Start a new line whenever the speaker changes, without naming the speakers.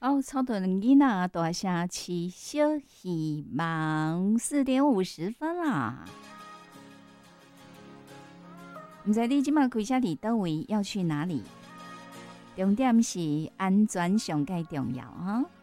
哦，超多人囡仔大声起小希望4:50啦。唔知你即马开车伫倒位，要去哪里？重点是安全上介重要哈。